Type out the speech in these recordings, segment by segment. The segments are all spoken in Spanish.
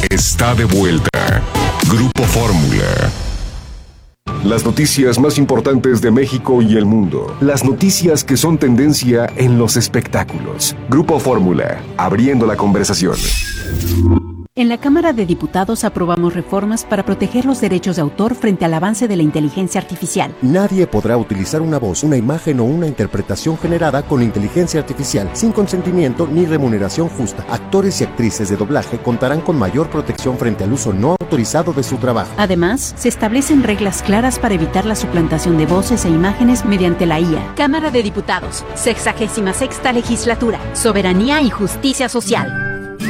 está de vuelta. Grupo Fórmula. Las noticias más importantes de México y el mundo. Las noticias que son tendencia en los espectáculos. Grupo Fórmula, abriendo la conversación. En la Cámara de Diputados aprobamos reformas para proteger los derechos de autor frente al avance de la inteligencia artificial. Nadie podrá utilizar una voz, una imagen o una interpretación generada con inteligencia artificial sin consentimiento ni remuneración justa. Actores y actrices de doblaje contarán con mayor protección frente al uso no autorizado de su trabajo. Además, se establecen reglas claras para evitar la suplantación de voces e imágenes mediante la IA. Cámara de Diputados, 66ª Legislatura, Soberanía y Justicia Social.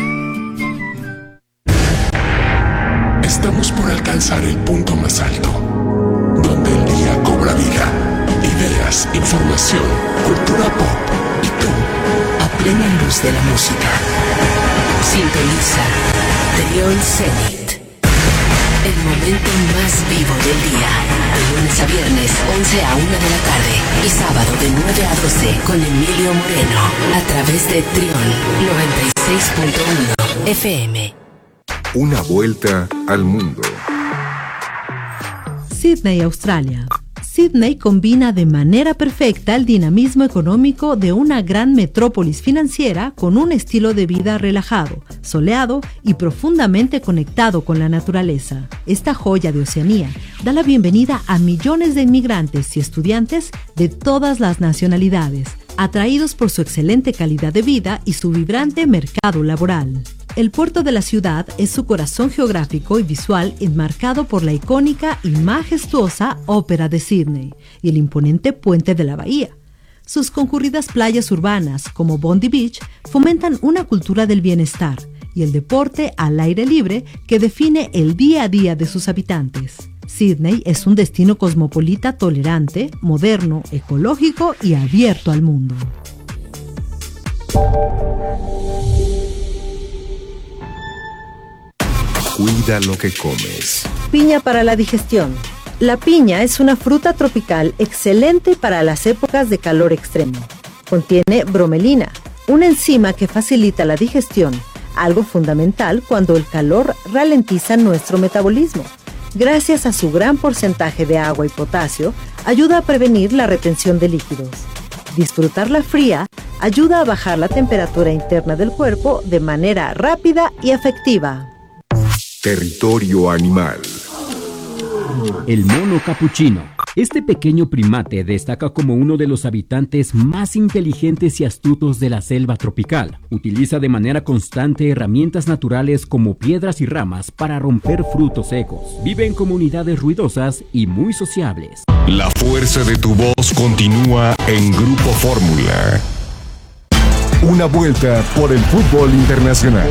Estamos por alcanzar el punto más alto, donde el día cobra vida, ideas, información, cultura pop y tú, a plena luz de la música. Sintoniza Trión Zenit, el momento más vivo del día, de lunes a viernes, 11 a 1 de la tarde y sábado de 9 a 12 con Emilio Moreno, a través de Trión 96.1 FM. Una vuelta al mundo. Sídney, Australia. Sídney combina de manera perfecta el dinamismo económico de una gran metrópolis financiera con un estilo de vida relajado, soleado y profundamente conectado con la naturaleza. Esta joya de Oceanía da la bienvenida a millones de inmigrantes y estudiantes de todas las nacionalidades, atraídos por su excelente calidad de vida y su vibrante mercado laboral. El puerto de la ciudad es su corazón geográfico y visual enmarcado por la icónica y majestuosa Ópera de Sídney y el imponente puente de la bahía. Sus concurridas playas urbanas, como Bondi Beach, fomentan una cultura del bienestar y el deporte al aire libre que define el día a día de sus habitantes. Sídney es un destino cosmopolita tolerante, moderno, ecológico y abierto al mundo. Cuida lo que comes. Piña para la digestión. La piña es una fruta tropical excelente para las épocas de calor extremo. Contiene bromelina, una enzima que facilita la digestión, algo fundamental cuando el calor ralentiza nuestro metabolismo. Gracias a su gran porcentaje de agua y potasio, ayuda a prevenir la retención de líquidos. Disfrutarla fría ayuda a bajar la temperatura interna del cuerpo de manera rápida y efectiva. Territorio animal. El mono capuchino. Este pequeño primate destaca como uno de los habitantes más inteligentes y astutos de la selva tropical. Utiliza de manera constante herramientas naturales como piedras y ramas para romper frutos secos. Vive en comunidades ruidosas y muy sociables. La fuerza de tu voz continúa en Grupo Fórmula. Una vuelta por el fútbol internacional.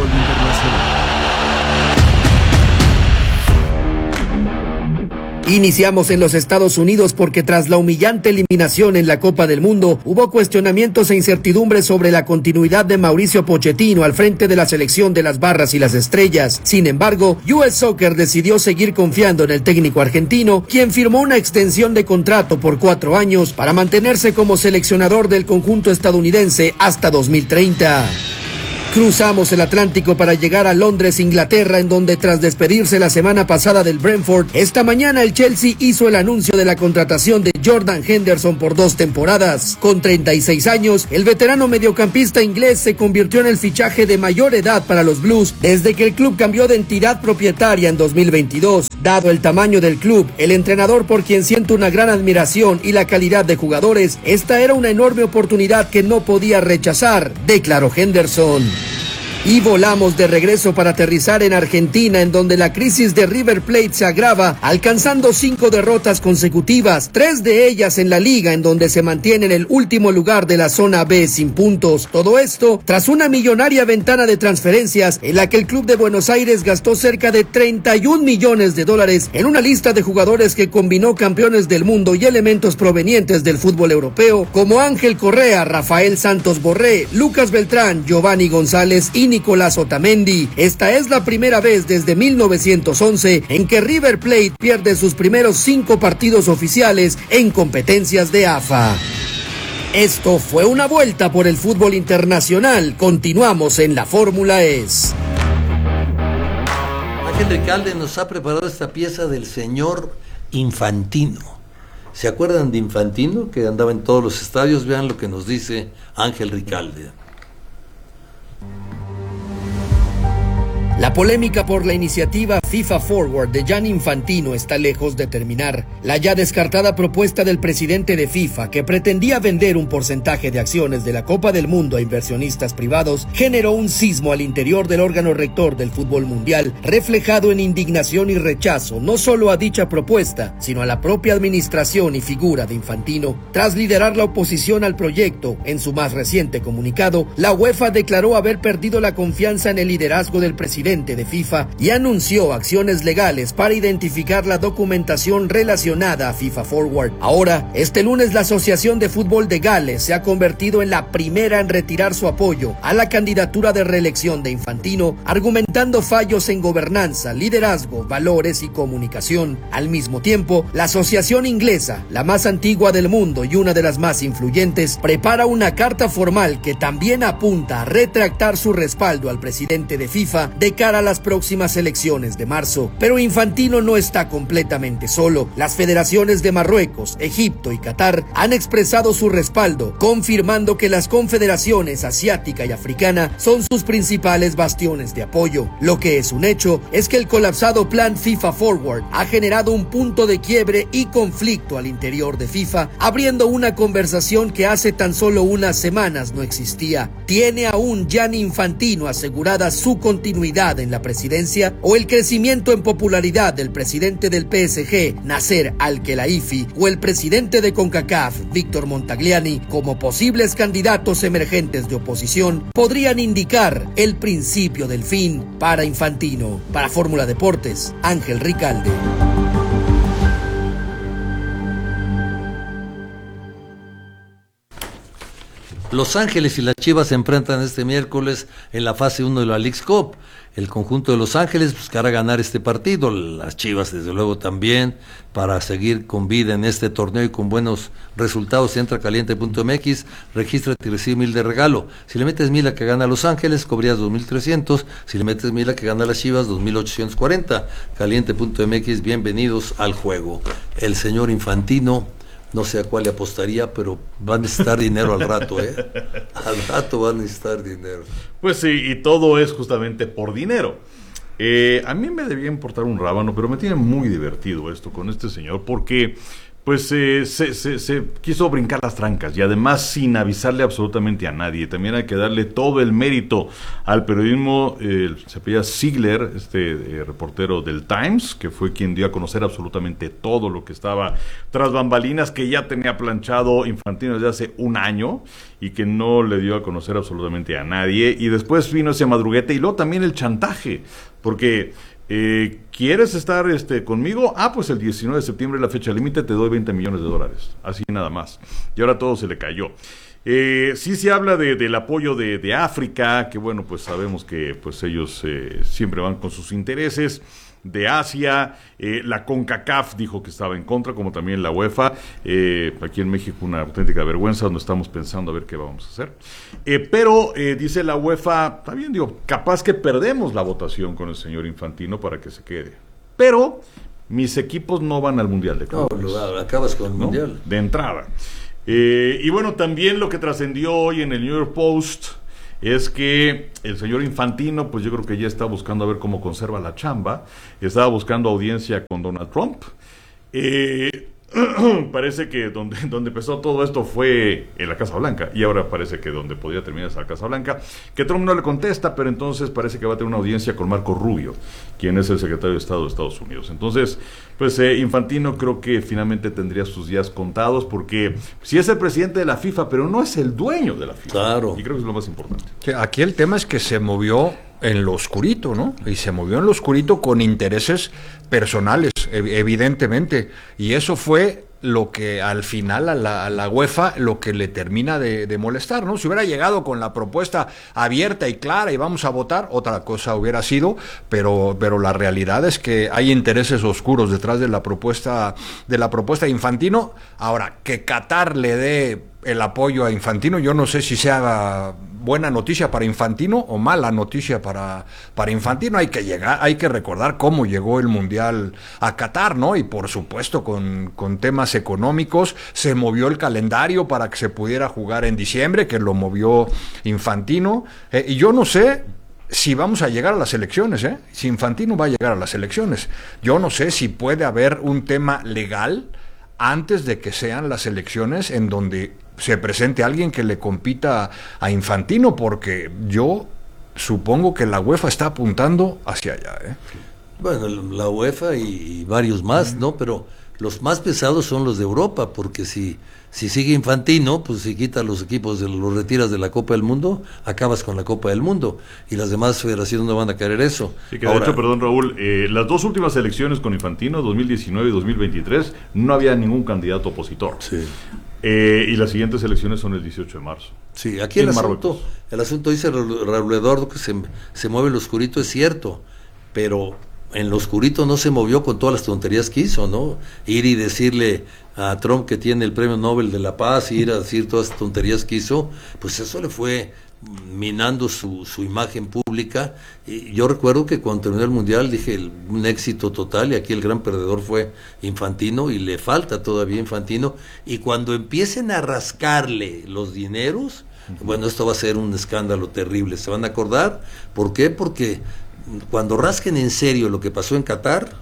Iniciamos en los Estados Unidos porque tras la humillante eliminación en la Copa del Mundo, hubo cuestionamientos e incertidumbres sobre la continuidad de Mauricio Pochettino al frente de la selección de las Barras y las Estrellas. Sin embargo, US Soccer decidió seguir confiando en el técnico argentino, quien firmó una extensión de contrato por 4 años para mantenerse como seleccionador del conjunto estadounidense hasta 2030. Cruzamos el Atlántico para llegar a Londres, Inglaterra, en donde tras despedirse la semana pasada del Brentford, esta mañana el Chelsea hizo el anuncio de la contratación de Jordan Henderson por 2 temporadas. Con 36 años, el veterano mediocampista inglés se convirtió en el fichaje de mayor edad para los Blues desde que el club cambió de entidad propietaria en 2022. Dado el tamaño del club, el entrenador por quien siento una gran admiración y la calidad de jugadores, esta era una enorme oportunidad que no podía rechazar, declaró Henderson. Y volamos de regreso para aterrizar en Argentina, en donde la crisis de River Plate se agrava, alcanzando 5 derrotas consecutivas, 3 de ellas en la liga, en donde se mantiene en el último lugar de la zona B sin puntos. Todo esto tras una millonaria ventana de transferencias en la que el club de Buenos Aires gastó cerca de $31 millones en una lista de jugadores que combinó campeones del mundo y elementos provenientes del fútbol europeo, como Ángel Correa, Rafael Santos Borré, Lucas Beltrán, Giovanni González y Nicolás Otamendi. Esta es la primera vez desde 1911 en que River Plate pierde sus primeros 5 partidos oficiales en competencias de AFA. Esto fue una vuelta por el fútbol internacional. Continuamos en la Fórmula ES. Ángel Ricalde nos ha preparado esta pieza del señor Infantino. ¿Se acuerdan de Infantino, que andaba en todos los estadios? Vean lo que nos dice Ángel Ricalde. La polémica por la iniciativa FIFA Forward de Gianni Infantino está lejos de terminar. La ya descartada propuesta del presidente de FIFA, que pretendía vender un porcentaje de acciones de la Copa del Mundo a inversionistas privados, generó un sismo al interior del órgano rector del fútbol mundial, reflejado en indignación y rechazo no solo a dicha propuesta, sino a la propia administración y figura de Infantino. Tras liderar la oposición al proyecto, en su más reciente comunicado, la UEFA declaró haber perdido la confianza en el liderazgo del presidente de FIFA y anunció acciones legales para identificar la documentación relacionada a FIFA Forward. Ahora, este lunes, la Asociación de Fútbol de Gales se ha convertido en la primera en retirar su apoyo a la candidatura de reelección de Infantino, argumentando fallos en gobernanza, liderazgo, valores y comunicación. Al mismo tiempo, la asociación inglesa, la más antigua del mundo y una de las más influyentes, prepara una carta formal que también apunta a retractar su respaldo al presidente de FIFA de cara a las próximas elecciones de marzo. Pero Infantino no está completamente solo. Las federaciones de Marruecos, Egipto y Qatar han expresado su respaldo, confirmando que las confederaciones asiática y africana son sus principales bastiones de apoyo. Lo que es un hecho es que el colapsado plan FIFA Forward ha generado un punto de quiebre y conflicto al interior de FIFA, abriendo una conversación que hace tan solo unas semanas no existía. ¿Tiene aún Gianni Infantino asegurada su continuidad en la presidencia, o el crecimiento en popularidad del presidente del PSG, Nasser Al-Khelaifi, o el presidente de CONCACAF, Víctor Montagliani, como posibles candidatos emergentes de oposición, podrían indicar el principio del fin para Infantino? Para Fórmula Deportes, Ángel Ricalde. Los Ángeles y las Chivas se enfrentan este miércoles en la fase 1 de la Leagues Cup. El conjunto de Los Ángeles buscará ganar este partido, las Chivas desde luego también, para seguir con vida en este torneo y con buenos resultados. Entra a caliente.mx, regístrate y recibe 1,000 de regalo. Si le metes 1,000 a que gana Los Ángeles, cobrías 2,300. Si le metes 1,000 a que gana las Chivas, 2,840. Caliente.mx, bienvenidos al juego. El señor Infantino, no sé a cuál le apostaría, pero va a necesitar dinero al rato, ¿eh? Al rato va a necesitar dinero. Pues sí, y todo es justamente por dinero. A mí me debía importar un rábano, pero me tiene muy divertido esto con este señor, porque pues se quiso brincar las trancas, y además sin avisarle absolutamente a nadie. También hay que darle todo el mérito al periodismo. Se apellida Ziegler, reportero del Times, que fue quien dio a conocer absolutamente todo lo que estaba tras bambalinas, que ya tenía planchado Infantino desde hace un año y que no le dio a conocer absolutamente a nadie. Y después vino ese madruguete, y luego también el chantaje, porque ¿quieres estar conmigo? Pues el 19 de septiembre, la fecha límite, te doy $20 millones, así nada más. Y ahora todo se le cayó. Sí se habla del apoyo de África, que bueno, pues sabemos que pues ellos siempre van con sus intereses. De Asia, la CONCACAF dijo que estaba en contra, como también la UEFA. Aquí en México una auténtica vergüenza, donde estamos pensando a ver qué vamos a hacer. Pero dice la UEFA, está bien, capaz que perdemos la votación con el señor Infantino para que se quede. Pero mis equipos no van al Mundial de Clubes. No, acabas con el Mundial. De entrada. Y bueno, también lo que trascendió hoy en el New York Post es que el señor Infantino, pues yo creo que ya está buscando a ver cómo conserva la chamba. Estaba buscando audiencia con Donald Trump. Parece que donde empezó todo esto fue en la Casa Blanca, y ahora parece que donde podría terminar es la Casa Blanca, que Trump no le contesta, pero entonces parece que va a tener una audiencia con Marco Rubio, quien es el secretario de Estado de Estados Unidos. Entonces, pues Infantino creo que finalmente tendría sus días contados, porque sí es el presidente de la FIFA, pero no es el dueño de la FIFA. Claro. Y creo que es lo más importante. Sí, aquí el tema es que se movió en lo oscurito, ¿no? Y se movió en lo oscurito con intereses personales, evidentemente. Y eso fue lo que al final a la UEFA lo que le termina de molestar, ¿no? Si hubiera llegado con la propuesta abierta y clara y vamos a votar, otra cosa hubiera sido, pero la realidad es que hay intereses oscuros detrás de la propuesta de Infantino. Ahora, que Qatar le dé el apoyo a Infantino, yo no sé si sea buena noticia para Infantino o mala noticia para Infantino. Hay que recordar cómo llegó el Mundial a Qatar, ¿no? Y por supuesto con temas económicos, se movió el calendario para que se pudiera jugar en diciembre, que lo movió Infantino, y yo no sé si vamos a llegar a las elecciones, si Infantino va a llegar a las elecciones. Yo no sé si puede haber un tema legal antes de que sean las elecciones en donde se presente alguien que le compita a Infantino, porque yo supongo que la UEFA está apuntando hacia allá. Bueno, la UEFA y varios más, ¿no? Pero los más pesados son los de Europa, porque si sigue Infantino, pues si quitas los equipos, los retiras de la Copa del Mundo, acabas con la Copa del Mundo, y las demás federaciones no van a querer eso. Sí, que de hecho, perdón Raúl, las dos últimas elecciones con Infantino, 2019 y 2023, no había ningún candidato opositor. Sí. Y las siguientes elecciones son el 18 de marzo. Sí, aquí el asunto dice Raúl Eduardo que se mueve el oscurito, es cierto, pero en lo oscurito no se movió con todas las tonterías que hizo, ¿no? Ir y decirle a Trump que tiene el premio Nobel de la Paz, y ir a decir todas las tonterías que hizo, pues eso le fue minando su imagen pública. Y yo recuerdo que cuando terminó el Mundial dije un éxito total, y aquí el gran perdedor fue Infantino, y le falta todavía Infantino, y cuando empiecen a rascarle los dineros, bueno, esto va a ser un escándalo terrible, se van a acordar. ¿Por qué? Porque cuando rasquen en serio lo que pasó en Qatar,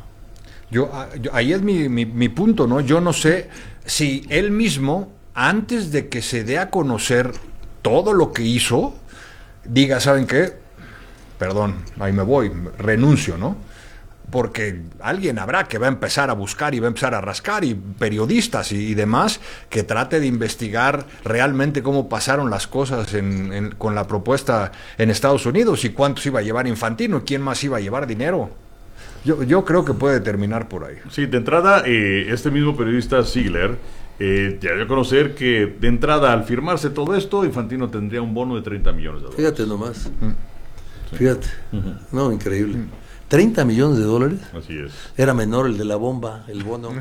ahí es mi punto, ¿no? Yo no sé si él mismo, antes de que se dé a conocer todo lo que hizo, diga, ¿saben qué? Perdón, ahí me voy, renuncio, ¿no? Porque alguien habrá que va a empezar a buscar y va a empezar a rascar, y periodistas y demás, que trate de investigar realmente cómo pasaron las cosas con la propuesta en Estados Unidos, y cuántos iba a llevar Infantino, y quién más iba a llevar dinero. Yo creo que puede terminar por ahí. Sí, de entrada, este mismo periodista Ziegler ya dio a conocer que de entrada, al firmarse todo esto, Infantino tendría un bono de $30 millones. Fíjate nomás. Sí. Fíjate. No, increíble. $30 millones. Así es. Era menor el de la bomba, el bono.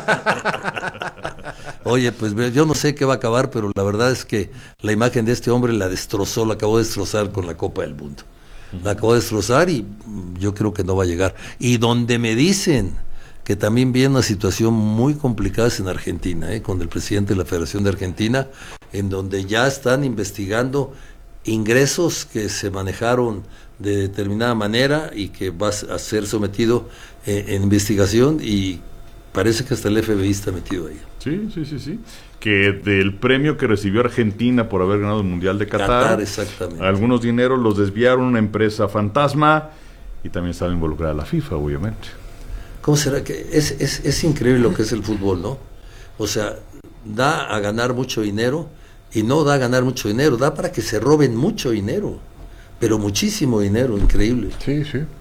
Oye, pues yo no sé qué va a acabar, pero la verdad es que la imagen de este hombre la acabó de destrozar con la Copa del Mundo. La acabó de destrozar, y yo creo que no va a llegar. Y donde me dicen que también viene una situación muy complicada es en Argentina, con el presidente de la Federación de Argentina, en donde ya están investigando ingresos que se manejaron de determinada manera y que va a ser sometido en investigación, y parece que hasta el FBI está metido ahí. Sí. Que del premio que recibió Argentina por haber ganado el Mundial de Qatar, exactamente, algunos dineros los desviaron a una empresa fantasma, y también estaba involucrada la FIFA, obviamente. ¿Cómo será que es increíble lo que es el fútbol, ¿no? O sea, da a ganar mucho dinero, y no da a ganar mucho dinero, da para que se roben mucho dinero, pero muchísimo dinero, increíble. Sí.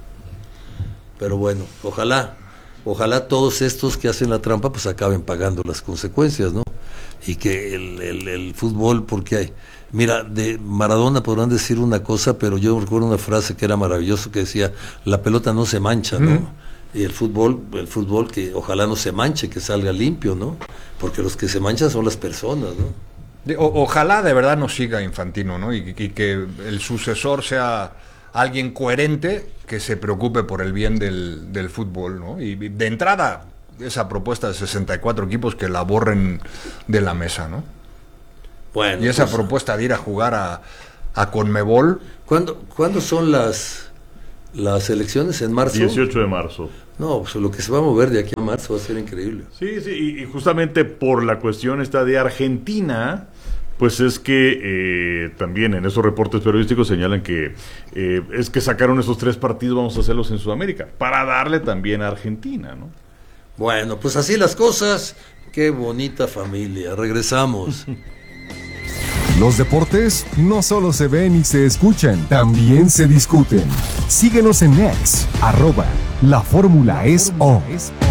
Pero bueno, ojalá todos estos que hacen la trampa pues acaben pagando las consecuencias, ¿no? Y que el fútbol, porque hay, mira, de Maradona podrán decir una cosa, pero yo recuerdo una frase que era maravillosa, que decía, la pelota no se mancha, ¿no? Y el fútbol que ojalá no se manche, que salga limpio, ¿no? Porque los que se manchan son las personas, ¿no? Ojalá de verdad no siga Infantino, ¿no? Y que el sucesor sea alguien coherente, que se preocupe por el bien del fútbol, ¿no? Y de entrada, esa propuesta de 64 equipos, que la borren de la mesa, ¿no? Bueno, y esa propuesta de ir a jugar a Conmebol. ¿Cuándo son las elecciones? ¿En marzo? 18 de marzo. No, pues lo que se va a mover de aquí a marzo va a ser increíble. Sí, y justamente por la cuestión esta de Argentina, pues es que también en esos reportes periodísticos señalan que es que sacaron esos 3 partidos, vamos a hacerlos en Sudamérica, para darle también a Argentina, ¿no? Bueno, pues así las cosas. Qué bonita familia. Regresamos. Los deportes no solo se ven y se escuchan, también se discuten. Síguenos en X, @LaFórmulaEsO.